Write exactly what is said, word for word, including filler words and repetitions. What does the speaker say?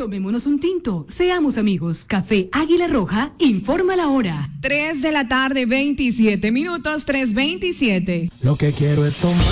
Tomémonos un tinto, seamos amigos. Café Águila Roja, informa la hora. tres de la tarde, veintisiete minutos, tres veintisiete. Lo que quiero es tomar.